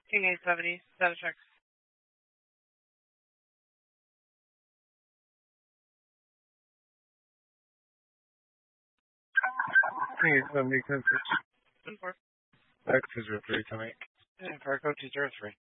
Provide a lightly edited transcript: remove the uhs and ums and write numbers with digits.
King 870, status check. King 870, 10-6. 10-4. X is 3 tonight. And Fargo 203.